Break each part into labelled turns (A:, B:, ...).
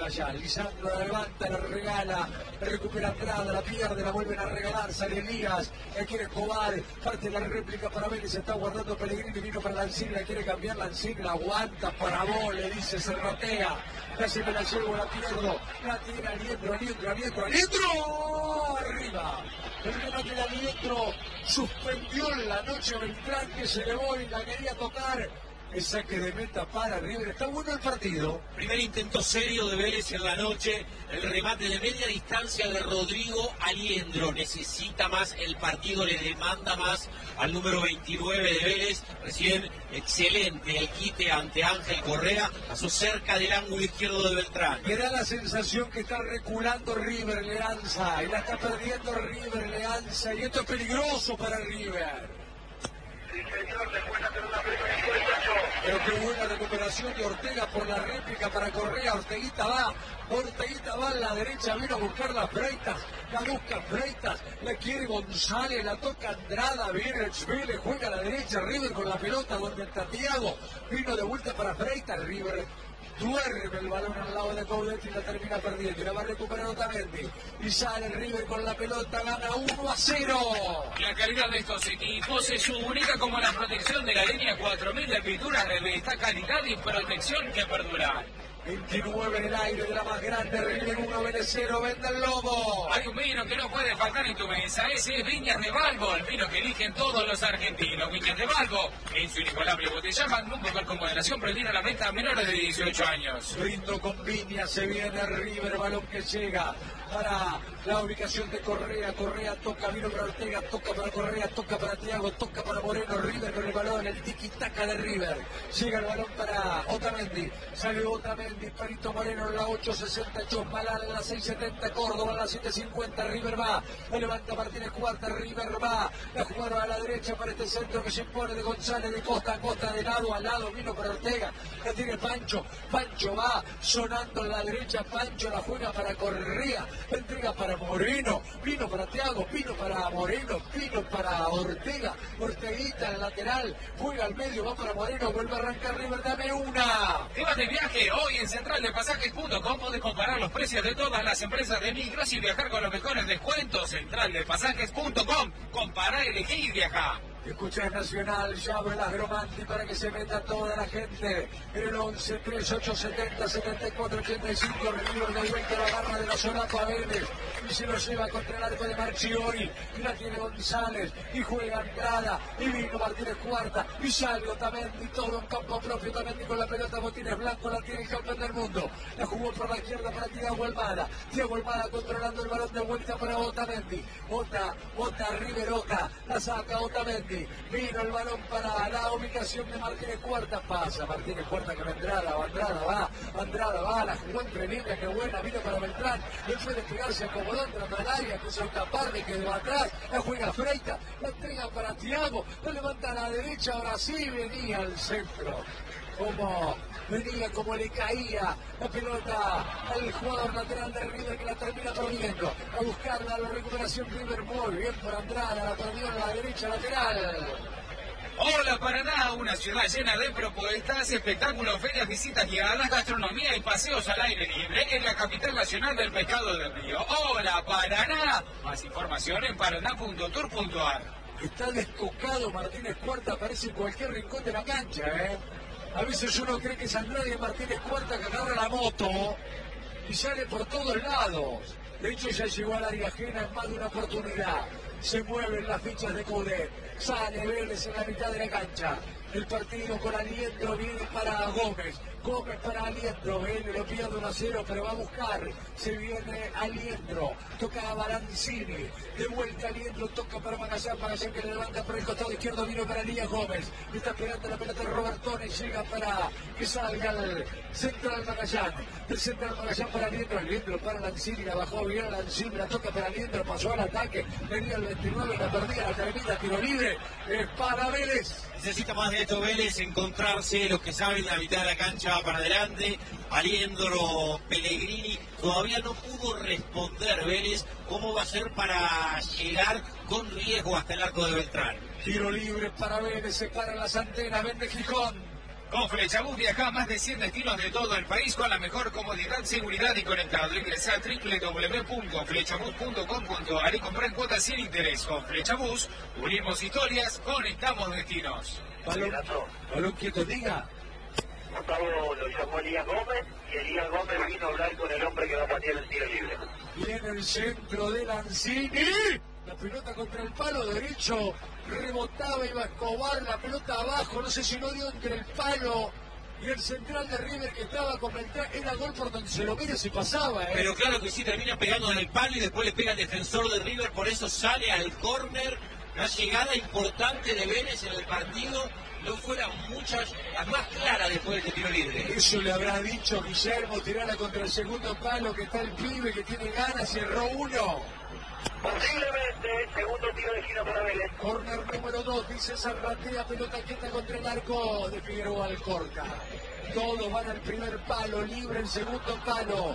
A: Magallanes. Lisandro la levanta, la regala, recupera Andrada, la pierde, la vuelven a regalar, sale Elías, la quiere Escobar, parte la réplica para Vélez, se está guardando Pellegrini, vino para Lanzini, la quiere cambiar Lanzini, la aguanta para vos, le dice Cerrotea, casi me la llevo, la pierdo, la tira Aliendro, arriba. El remate de Aliendro suspendió en la noche Beltrán, que se elevó y la quería tocar. El saque de meta para River. Está bueno el partido.
B: Primer intento serio de Vélez en la noche. El remate de media distancia de Rodrigo Aliendro. Necesita más el partido, le demanda más al número 29 de Vélez. Recién excelente el quite ante Ángel Correa. Pasó cerca del ángulo izquierdo de Beltrán.
A: Me da la sensación que está reculando River, le alza. Y la está perdiendo River, le alza. Y esto es peligroso para River. Pero qué buena recuperación de Ortega por la réplica para Correa. Orteguita va a la derecha, vino a buscar las Freitas, la busca Freitas, la quiere González, la toca Andrada, viene Vélez, juega a la derecha, River con la pelota donde está Thiago, vino de vuelta para Freitas, River duerme el balón al lado de Coudet y la termina perdiendo. Y la va a recuperar Otamendi. Y sale River con la pelota, gana 1-0.
C: La calidad de estos equipos es única, como la protección de la línea 4000 de pinturas revista, calidad y protección que perdura.
A: 29 en el aire de la más grande, River 1, Vélez 0, vende el Lobo.
C: Hay un vino que no puede faltar en tu mesa, ese es Viñas de Balbo, el vino que eligen todos los argentinos. Viñas de Balbo, en su inigualable botella Magnum, beber con moderación, prohibida la venta a menores de 18 años.
A: Brindo con Viñas, se viene River, balón que llega para la ubicación de Correa. Correa toca, vino para Ortega, toca para Correa, toca para Thiago, toca para Moreno. River con el balón, el tiki-taka de River. Llega el balón para Otamendi, sale Otamendi, Perito Moreno en la 8.60, Malal en la 6.70, Córdoba en la 7.50. River va, la levanta Martínez Cuarta, River va, la jugaron a la derecha para este centro que se impone de González, de costa a costa, de lado a lado, vino para Ortega, la tiene Pancho, Pancho va sonando en la derecha, Pancho la juega para Correa, la entrega para Moreno, vino para Thiago, vino para Moreno, vino para Ortega, Orteguita en el lateral, juega al medio, va para Moreno, vuelve a arrancar River, dame una.
C: Te vas de viaje hoy en centraldepasajes.com, podés comparar los precios de todas las empresas de micros y viajar con los mejores descuentos. Centraldepasajes.com, compara, elegí y viaja.
A: Escucha Nacional, llama el Agromanti para que se meta toda la gente en el 11 3870 74 85. River de vuelta la barra de la solapa a Vélez y se lo lleva contra el arco de Marchiori y la tiene González y juega Andrada y vino Martínez Cuarta y sale Otamendi, todo en campo propio. Otamendi con la pelota, botines blancos, la tiene el campeón del mundo, la jugó por la izquierda para Thiago Almada controlando el balón de vuelta para Otamendi, Ota River, la saca Otamendi. Vino el balón para la ubicación de Martínez Cuarta, pasa Martínez Cuarta con Andrada va, la jugó entre líneas, qué buena, vino para Beltrán, él fue despegarse, acomodó entre Malaya, quiso escapar, le quedó atrás, la juega Freita, la entrega para Thiago, la levanta a la derecha, ahora sí venía al centro, como le caía la pelota al jugador lateral de River, que la termina perdiendo. A buscarla, la recuperación River, muy bien por Andrada, la perdió en la derecha lateral.
C: Hola Paraná, una ciudad llena de propuestas, espectáculos, ferias, visitas guiadas, gastronomía y paseos al aire libre en la capital nacional del pescado del río. Hola Paraná, más información en paraná.tour.ar.
A: Está descocado Martínez Cuarta, aparece en cualquier rincón de la cancha, A veces uno cree que es Andrade Martínez Cuarta que agarra la moto y sale por todos lados. De hecho, ya llegó al área ajena en más de una oportunidad. Se mueven las fichas de Coudet. Sale Vélez en la mitad de la cancha. El partido con Aliendro viene para Gómez. Gómez para Aliendro. Él lo pierde 1-0, pero va a buscar. Se viene Aliendro. Toca a Baranzini. De vuelta Aliendro. Toca para Magallán que le levanta por el costado izquierdo. Vino para Elías Gómez. Está esperando la pelota de Robertone. Llega para que salga el central Magallán. Del central Magallán para Aliendro. Aliendro para Lanzini. La bajó bien Lanzini. La toca para Aliendro. Pasó al ataque. Venía el 29. La perdía. La termina. Tiro libre. Es para Vélez.
B: Necesita más de esto Vélez, encontrarse, los que saben, la mitad de la cancha para adelante. Aliendro, Pellegrini, todavía no pudo responder Vélez cómo va a ser para llegar con riesgo hasta el arco de Beltrán.
A: Tiro libre para Vélez, se paran las antenas, vende Gijón.
C: Con Flechabús viaja a más de 100 destinos de todo el país con la mejor comodidad, seguridad y conectado. Ingresa a www.flechabús.com.ar y compra en cuotas sin interés. Con Flechabús unimos historias, conectamos destinos.
A: Balón quieto, diga.
D: Gustavo lo llamó Elías Gómez y Elías Gómez vino a hablar con el hombre que va a patear el tiro libre.
A: Viene el centro de Lanzini. La pelota contra el palo derecho. Rebotaba, iba a Escobar, la pelota abajo. No sé si no dio entre el palo y el central de River que estaba con Beltrán. Era gol por donde se lo mire si pasaba.
B: Pero claro que sí, termina pegando en el palo y después le pega el defensor de River. Por eso sale al córner. Una llegada importante de Vélez en el partido. No fueran muchas, las más claras después del tiro libre.
A: Eso le habrá dicho Guillermo, tirarla contra el segundo palo, que está el pibe, que tiene ganas y erró uno.
D: Posiblemente, segundo tiro de esquina para Vélez.
A: Corner número 2, dice Zarratea, pelota quieta contra el arco de Figueroa Alcorta. Todos van al primer palo, libre el segundo palo.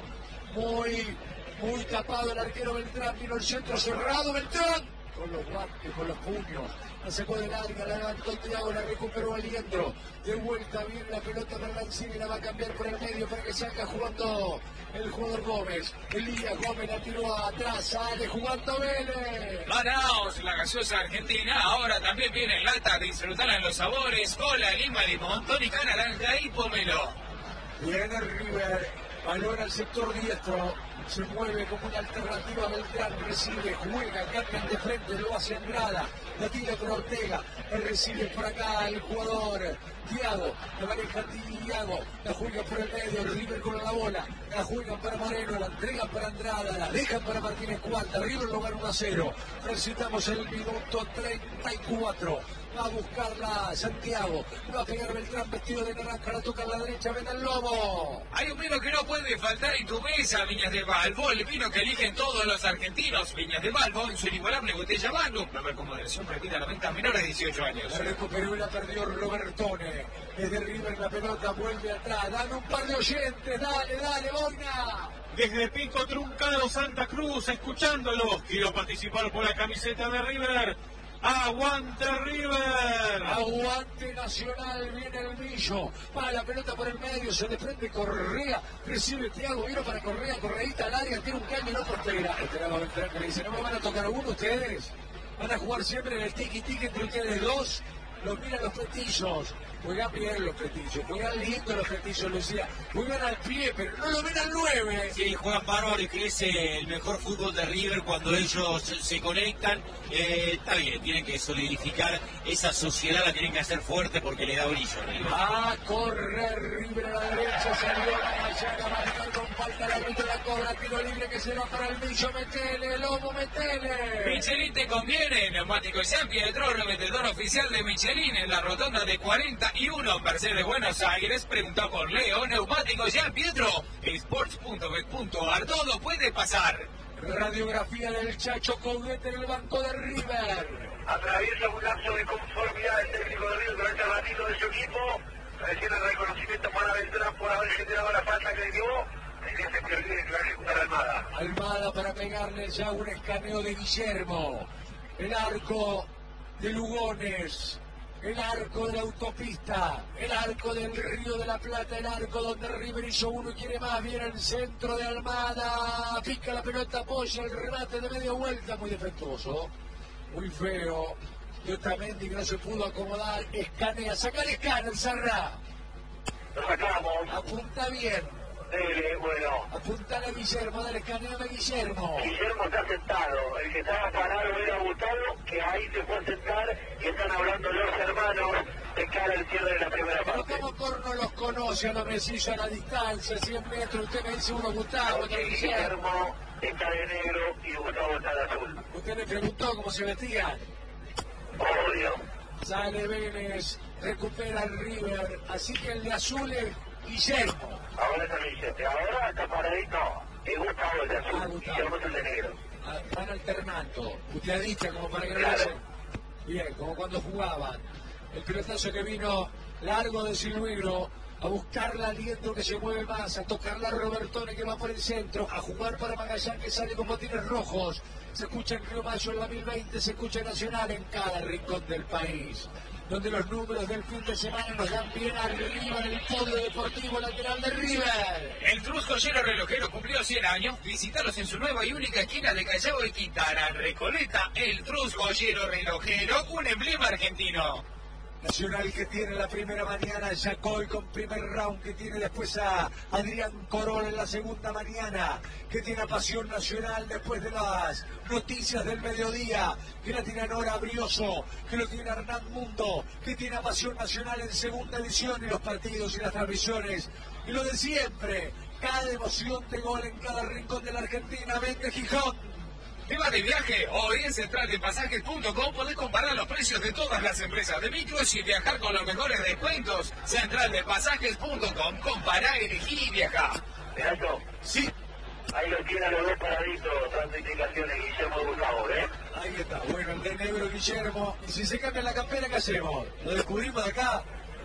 A: Muy tapado el arquero Beltrán, vino el centro cerrado, Beltrán. Con los guantes, con los puños. La sacó de larga, la levantó Thiago, la recuperó Aliendro. De vuelta viene la pelota para Lanzini, la va a cambiar por el medio para que salga jugando el jugador Gómez. Elías Gómez la tiró atrás, sale jugando Vélez.
C: Manaos, la gaseosa argentina, ahora también viene en lata, disfrutarla en los sabores, cola, lima, limón, tónica, naranja y pomelo.
A: Viene River, valora el sector diestro. Se mueve como una alternativa, Beltrán recibe, juega, cambian de frente, lo hace Andrada, la tira por Ortega, recibe por acá el jugador Thiago, la maneja Thiago, la juega por el medio, River con la bola, la juegan para Moreno, la entregan para Andrada, la dejan para Martínez Cuarta, River lo gana 1-0, recitamos el minuto 34. Va a buscarla Santiago, va a pegar Beltrán vestido de naranja, la toca a la derecha, ven al Lobo.
C: Hay un vino que no puede faltar en tu mesa, Viñas de Balbo, el vino que eligen todos los argentinos. Viñas de Balbo, en su inigualable botella Magnum. Beber con moderación, prohibida la venta a menores de 18 años.
A: La recuperó y la perdió Robertone. Desde River la pelota vuelve atrás. Dame un par de oyentes, dale, Boina.
E: Desde Pico Truncado, Santa Cruz, escuchándolos. Quiero participar por la camiseta de River. ¡Aguante River!
A: Aguante Nacional, viene el Millo, va la pelota por el medio, se le prende Correa, recibe Thiago, vino para Correa, Correita al área, tiene un caño y no prospera. Esperaba Beltrán que le dice, ¿no me van a tocar a uno ustedes? ¿Van a jugar siempre en el tiki-tiki entre ustedes dos? Los miran los petillos, juegan bien los petillos, juegan lindo los petillos, Lucía, juegan al pie, pero no lo ven al 9.
B: Sí, juegan bárbaro y crece el mejor fútbol de River cuando ellos se conectan. Está bien, tienen que solidificar esa sociedad, la tienen que hacer fuerte porque le da brillo a River.
A: Va a correr River a la derecha, salió Magallanes a marcar con falta, la árbitro la cobra, tiro libre que se va para el Millo, metele, Lobo, metele.
C: Michelin te conviene, neumático San Pietro, revendedor oficial de Michelin en la rotonda de 41, Mercedes Buenos Aires. Pregunta por Leo, neumático San Pietro, sports.bet.ar, todo puede pasar.
A: Radiografía del Chacho Coudet en el banco de River.
D: Atraviesa un lapso de conformidad el técnico de River durante el ratito de su equipo. Recién el reconocimiento para Beltrán por haber generado la falta que le dio. Tenía que perder que va a ejecutar Almada.
A: Almada para pegarle ya un escaneo de Guillermo. El arco de Lugones. El arco de la autopista, el arco del Río de la Plata, el arco donde River hizo uno y quiere más, viene el centro de Almada, pica la pelota, apoya el remate de media vuelta, muy defectuoso, muy feo, y Otamendi que no se pudo acomodar, escanea, saca el escáner, Sarra,
D: Lo sacamos.
A: apunta bien,
D: Bueno.
A: apunta a Guillermo, dale, escaneame a Guillermo.
D: Guillermo está sentado. El que estaba parado hubiera gustado que ahí se fue a sentar y están hablando los hermanos de cara al cierre de la primera
A: Pero
D: parte.
A: como Corno los conoce a los Mesillos a la distancia, 100 metros, usted me dice uno Gustavo, otro
D: Porque
A: Guillermo.
D: Guillermo está de negro y Gustavo está de azul.
A: Usted le preguntó cómo se vestían.
D: Obvio.
A: Sale Vélez, recupera el River, así que el de azul es Guillermo.
D: Ahora está Vicente. Ahora está paradito. Es Gustavo el de azul.
A: Gustavo.
D: Guillermo es el de negro.
A: Van alternando, puteadita como para que no
D: Claro.
A: lo hacen. Bien, como cuando jugaban. El pelotazo que vino largo de Silvino, a buscar el aliento que se mueve más, a tocarla a Robertone que va por el centro, a jugar para Magallán que sale con botines rojos. Se escucha en Río Mayo en la 1020, se escucha Nacional en cada rincón del país, donde los números del fin de semana nos dan bien arriba en el podio deportivo lateral de River.
C: El Trus Joyero Relojero cumplió 100 años. Visítalos en su nueva y única esquina de Callao y Quintana, Recoleta. El Trus Joyero Relojero, un emblema argentino.
A: Nacional que tiene la primera mañana, Yacoy con primer round, que tiene después a Adrián Corol en la segunda mañana, que tiene a Pasión Nacional después de las noticias del mediodía, que la tiene a Nora Brioso, que lo tiene a Hernán Mundo, que tiene a Pasión Nacional en segunda edición, y los partidos y las transmisiones, y lo de siempre, cada emoción de gol en cada rincón de la Argentina. Vente Gijón.
C: ¿Te vas de viaje? Hoy en centraldepasajes.com podés comparar los precios de todas las empresas de micros y viajar con los mejores descuentos. Centraldepasajes.com, compará, elegí y viajá.
D: Renato,
A: Sí,
D: ahí lo tienen los dos paraditos, dando indicaciones, Guillermo Gustavo, ¿eh?
A: ahí está. Bueno, el de negro Guillermo. Y si se cambia la campera, ¿qué hacemos? ¿Lo descubrimos de acá?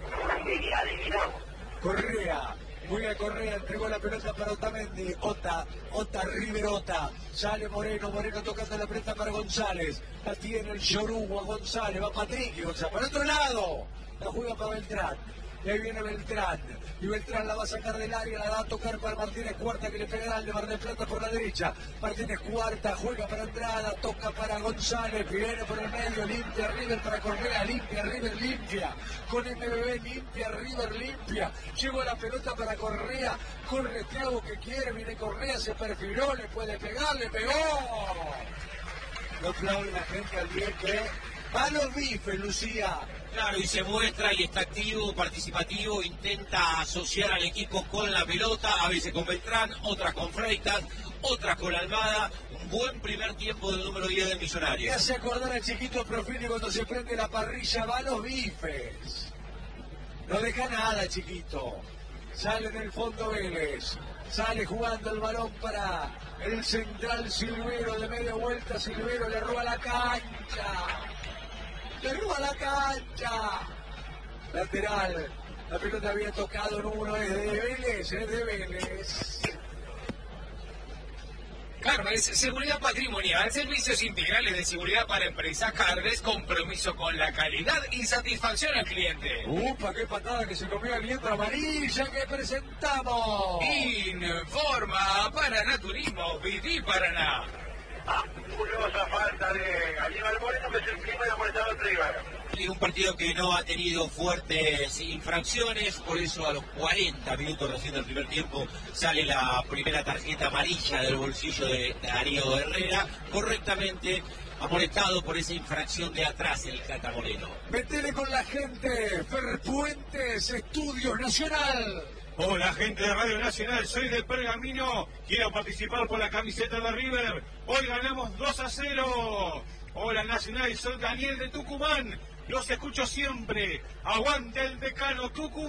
D: Y adivinamos.
A: Correa. Juega Correa, entregó la pelota para Otamendi. Ota, River Ota. Sale Moreno tocando la pelota para González. La tiene el Yoruba González. Va Patrick y González. Por otro lado, la juega para Beltrán. Y ahí viene Beltrán. Y Beltrán la va a sacar del área, la va a tocar para Martínez Cuarta, que le pegará al de Mar del Plata por la derecha. Martínez Cuarta juega para Andrada, toca para González, viene por el medio, limpia River para Correa, limpia River, limpia. Con MBB, limpia River, limpia. Llegó la pelota para Correa, corre Thiago que quiere, viene Correa, se perfiló, le puede pegar, le pegó. Lo aplaude la gente al bien que va a los bifes, Lucía.
B: Claro, y se muestra y está activo, participativo, intenta asociar al equipo con la pelota, a veces con Beltrán, otras con Freitas, otras con Almada. Un buen primer tiempo del número 10 del
A: Y
B: Millonario.
A: hace acordar al chiquito Profili cuando se prende la parrilla, va a los bifes. No deja nada, chiquito. Sale del fondo Vélez. Sale jugando el balón para el central Silvero, de media vuelta Silvero, le roba la cancha. ¡Le roba la cancha! Lateral. La pelota había tocado en uno, es de Vélez, es de Vélez.
C: Carves, seguridad patrimonial, servicios integrales de seguridad para empresas. Carves, compromiso con la calidad y satisfacción al cliente.
A: ¡Upa, qué patada que se comió el viento amarilla que presentamos!
C: Informa Paraná Turismo, viví Paraná.
D: Curiosa falta de Aníbal Moreno, que es el primer amonestado en River.
B: Y un partido que no ha tenido fuertes infracciones, por eso a los 40 minutos recién del primer tiempo sale la primera tarjeta amarilla del bolsillo de Darío Herrera, correctamente amonestado por esa infracción de atrás el Cata Moreno.
A: Metele con la gente, Ferpuentes, Estudios Nacional.
E: Hola gente de Radio Nacional, soy del Pergamino, quiero participar por la camiseta de River. Hoy ganamos 2-0. Hola Nacional, soy Daniel de Tucumán, los escucho siempre. Aguante el decano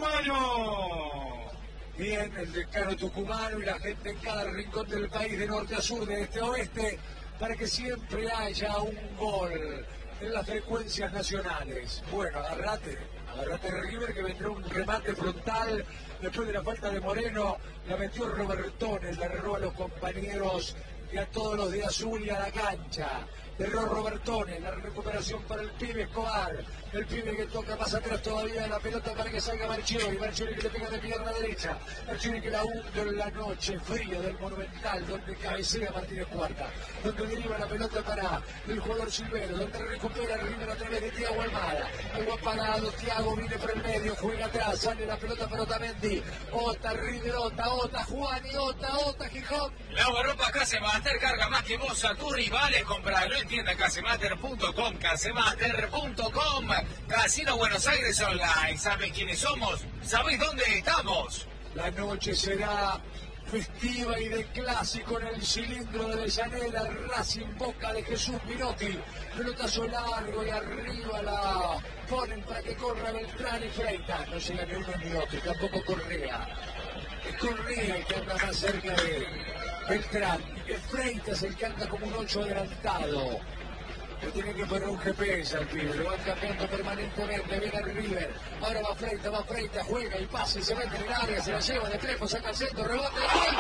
E: tucumano.
A: Bien, el decano tucumano y la gente en cada rincón del país, de norte a sur, de este a oeste, para que siempre haya un gol en las frecuencias nacionales. Bueno, agárrate River, que vendrá un remate frontal. Después de la falta de Moreno, la metió Robertone, le erró a los compañeros y a todos los de azul y a la cancha. Erró Robertone, la recuperación para el pibe Escobar. El pibe que toca más atrás todavía la pelota para que salga Marchiori. Marchiori que le pega de pierna derecha. Marchiori que la hunde en la noche, frío del Monumental, donde cabecea Martínez Cuarta. Donde deriva la pelota para el jugador Silvero. Donde recupera River a través de Thiago Almada. Algo parado, Thiago viene por el medio, juega atrás, sale la pelota para Otamendi. Ota, River, Ota, Juan y Ota, Gijón.
C: Lavarropa Casemaster, carga más que vos a tus rivales, compralo en tienda casemaster.com, casemaster.com. Casino Buenos Aires Online, ¿saben quiénes somos? ¿Sabéis dónde estamos?
A: La noche será festiva y de clásico en el cilindro de Avellaneda, Racing Boca de Jesús Minotti. Pelotazo largo y arriba la ponen para que corra Beltrán y Freitas. No llega ni uno ni otro, tampoco Correa. Es Correa el que anda más cerca de Beltrán. Es Freitas el que anda como un 8 adelantado. Le tienen que poner un GPS al pibe, lo van cambiando permanentemente, viene el River, ahora va Freitas, juega y pasa y se mete en el área, se la lleva de Crespo, saca el centro, rebote, ¡gol!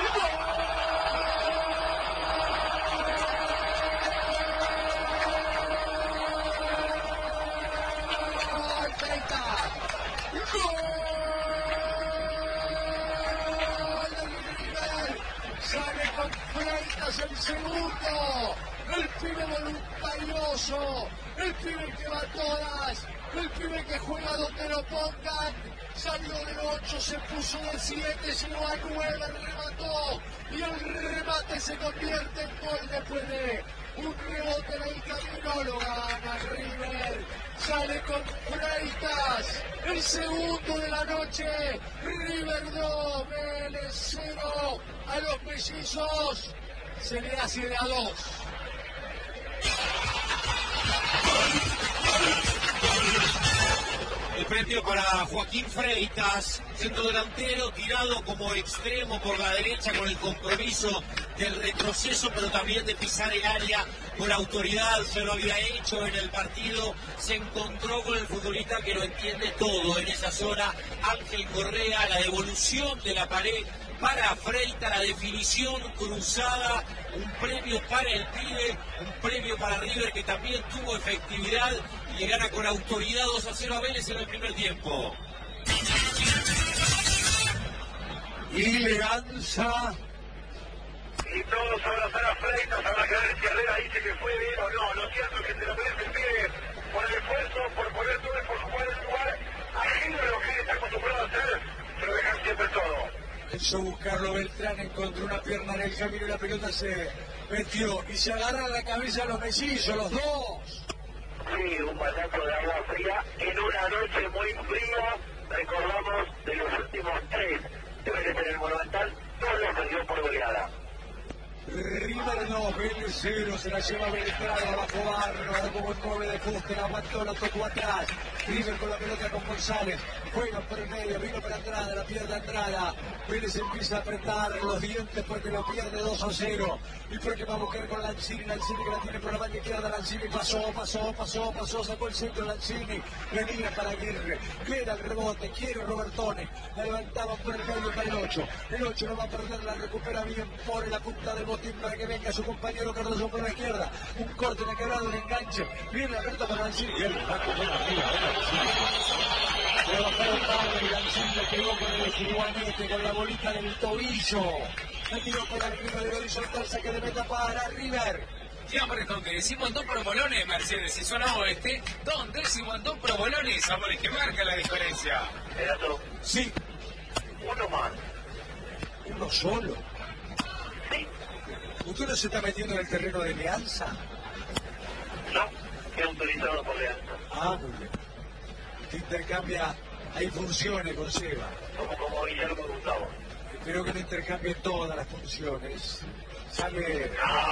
A: ¡Gol! Freitas, ¡gol! Sale con Freitas el segundo. El pibe voluntarioso, el pibe que va a todas, el pibe que juega donde lo pongan, salió de 8, se puso de 7, llegó a 9, remató y el remate se convierte en gol después de un rebote en el camino, lo gana River, sale con Freitas, el segundo de la noche, River 2, Vélez 0, a los mellizos se le hace de a 2.
B: El premio para Joaquín Freitas, centro delantero, tirado como extremo por la derecha con el compromiso del retroceso, pero también de pisar el área con autoridad. Se lo había hecho en el partido, se encontró con el futbolista que lo entiende todo en esa zona, Ángel Correa, la devolución de la pared para Freitas, la definición cruzada, un premio para el pibe, un premio para River que también tuvo efectividad y le gana con autoridad 2-0 a Vélez en el primer tiempo.
A: Y le lanza.
D: Y todos abrazar a Freitas, habrá que ver si Herrera dice que fue bien o no. Lo cierto es que se lo merece el pibe por el esfuerzo, por poner todo, por jugar en el lugar ajeno a lo que él está acostumbrado a hacer, se lo dejan siempre todo.
A: Quiso buscarlo Beltrán, encontró una pierna en el camino y la pelota se metió y se agarra la cabeza a los mellizos, los dos.
D: Sí, un bataco de agua fría en una noche muy fría. Recordamos de los últimos 3 debe de tener el Monumental, todos los perdió por goleada.
A: River 2, Vélez 0, se la lleva Beltrán abajo Barro, como el 9 de Fuster, aguantó, lo tocó atrás. River con la pelota con González, juega por el medio, vino para Andrada, la pierde Andrada. Vélez empieza a apretar los dientes porque lo pierde 2-0. Y porque va a buscar con Lanzini que la tiene por la banda izquierda, Lanzini pasó, sacó el centro Lanzini, venía para Aguirre, queda el rebote, quiere Robertone, la levantaban por el medio para el 8 no va a perder, la recupera bien por la punta del botín para que venga su compañero Cardoso por la izquierda, un corte en la quebrada, un enganche, viene la pelota para Lanzini, y él va a coger arriba, le bajaron padre y Lanzini le pegó con el juanete, con la bolita del tobillo. La tiró para el River de horizontal, saque de meta para River.
C: Sí, hombre, con que decimos 2 provolones, Mercedes y zona oeste, 2 décimos 2 provolones, amores, que marca la diferencia.
D: Erato,
A: Sí,
D: uno más.
A: uno solo.
D: Sí,
A: ¿Usted no se está metiendo en el terreno de Alianza?
D: no, es autorizado por Leandro.
A: Ah, muy bien. Usted intercambia, hay funciones con Seba.
D: Como Guillermo Gustavo.
A: Espero que no intercambien todas las funciones. Sale.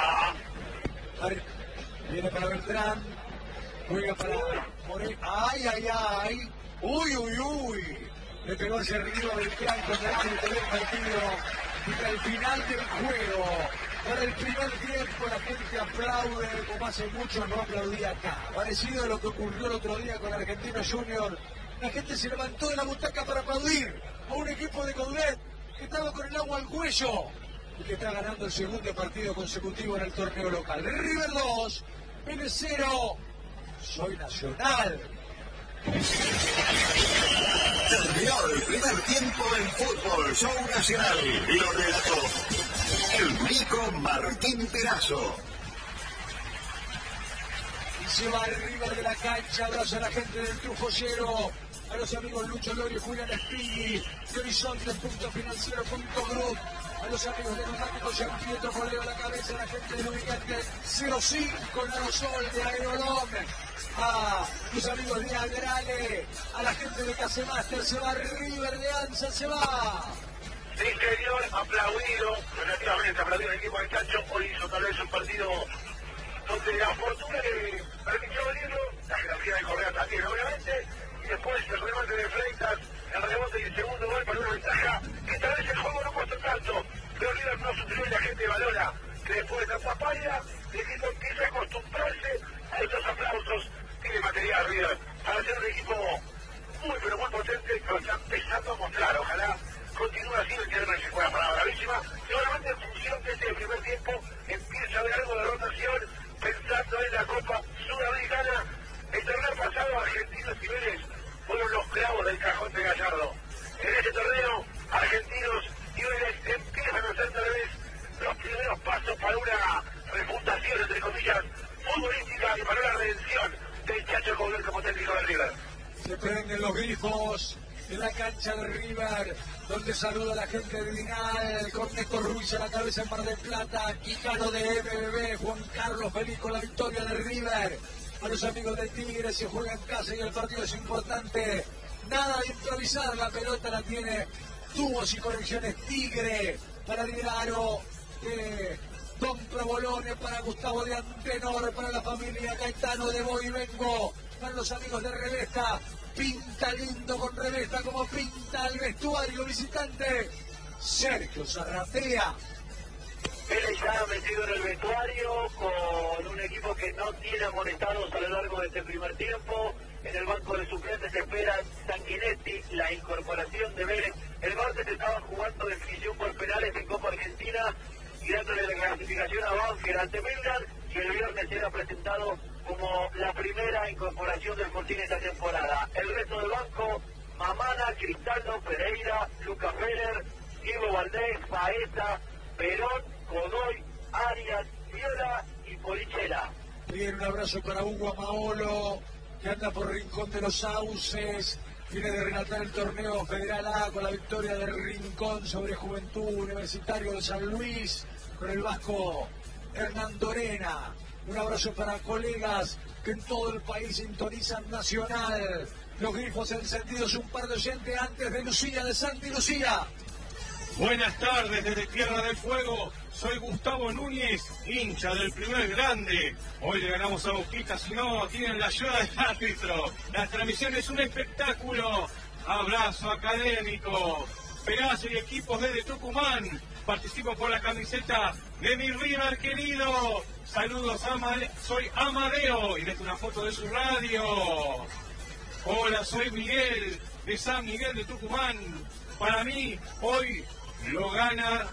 A: Viene para Beltrán. Juega para Moreno. ¡Ay! ¡Uy! Le pegó hacia arriba Beltrán con derecho de tener partido. Y al final del juego, para el primer tiempo, la gente aplaude como hace mucho no aplaudía acá. Parecido a lo que ocurrió el otro día con Argentinos Juniors. La gente se levantó de la butaca para aplaudir a un equipo de Coudet que estaba con el agua al cuello y que está ganando el segundo partido consecutivo en el torneo local. River 2, Vélez 0, soy Nacional.
F: Terminó el primer tiempo en Fútbol Show Nacional y lo relató el Nico Martín Perazo.
A: Y se va River de la cancha, abraza a la gente del Trujillero, a los amigos Lucho Lori, Julián Espini, de Horizonte.financiero.group, a los amigos de Neumáticos Jean Pietro Poleo a la cabeza, a la gente del ubicante 05 Narosol de Aerolom, a los amigos de Agrale, a la gente de Casemaster, se va River de Anza, se va.
D: Sí, señor, aplaudido, relativamente aplaudido el equipo del Chacho. Hoy hizo tal vez un partido donde la fortuna le permitió venirlo, la jerarquía de Correa también, obviamente, y después el remate de Freitas, el rebote y el segundo gol para una ventaja que tal vez el juego no costó tanto, pero River no sufrió y la gente valora que después de tanta falla, el equipo empieza a acostumbrarse lo está empezando a mostrar. Ojalá continúe así, el tierra se juega para bravísima. Seguramente en función de ese primer tiempo empieza a haber algo de rotación, pensando en la Copa Sudamericana. El torneo pasado, Argentinos y Vélez fueron los clavos del cajón de Gallardo. En este torneo, Argentinos y Vélez empiezan a hacer tal vez los primeros pasos para una refutación, entre comillas, futbolística y para una redención del Chacho Coudet como técnico de River.
A: Se prenden los grifos en la cancha de River, donde saluda a la gente de Vinal, con Néstor Ruiz a la cabeza en Mar del Plata, Quijano de MBB, Juan Carlos feliz con la victoria de River. A los amigos de Tigre se juega en casa y el partido es importante. Nada de improvisar, la pelota la tiene tubos y conexiones Tigre para Dilaro, Don Provolone, para Gustavo de Antenor, para la familia Caetano de Voy y Vengo, para los amigos de Revesta. Pinta lindo con Revesta, como pinta el vestuario visitante. Sergio Zarratea.
D: Vélez ya metido en el vestuario con un equipo que no tiene amonestados a lo largo de este primer tiempo. En el banco de suplentes espera Sanguinetti, la incorporación de Vélez. El martes estaban jugando definición por penales en Copa Argentina y dándole la clasificación a Banfield ante Melgar, y el viernes era presentado como la primera incorporación del Fortín esta temporada. El resto del banco: Mamana, Cristaldo, Pereira, Lucas Feller, Diego Valdés, Baeza, Perón, Godoy, Arias, Viola y Polichela.
A: Bien, un abrazo para Hugo Amaolo, que anda por Rincón de los Sauces. Viene de relatar el torneo Federal A con la victoria de Rincón sobre Juventud Universitario de San Luis, con el vasco Hernando Orena. Un abrazo para colegas que en todo el país sintonizan Nacional. Los grifos encendidos, un par de oyentes antes de Lucía, de Santi Lucía.
E: Buenas tardes desde Tierra del Fuego. Soy Gustavo Núñez, hincha del Primer Grande. Hoy le ganamos a Boquita, si no tienen la ayuda del árbitro. La transmisión es un espectáculo. Abrazo académico. Pegaso y equipos desde Tucumán. Participo por la camiseta de mi River querido. Saludos, soy Amadeo y dejo una foto de su radio. Hola, soy Miguel de San Miguel de Tucumán. Para mí, hoy lo gana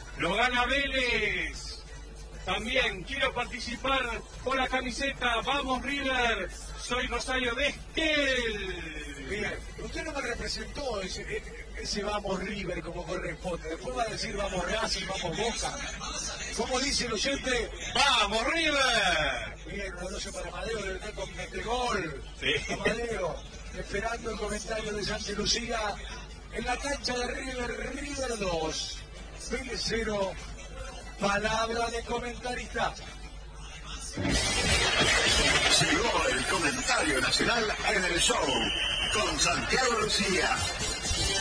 E: Vélez. También quiero participar por la camiseta Vamos River. Soy Rosario de Esquel.
A: Bien, usted no me representó ese Vamos River como corresponde. Después va a decir Vamos Racing, Vamos Boca. ¿Cómo dice el oyente?
E: ¡Vamos River!
A: Bien, un abrazo para Amadeo, de verdad, con este gol.
E: Sí.
A: Amadeo, esperando el comentario de Santi Lucía. En la cancha de River, River 2, Vélez 0, palabra de comentarista.
F: Llegó el comentario nacional en el show con Santiago Lucía.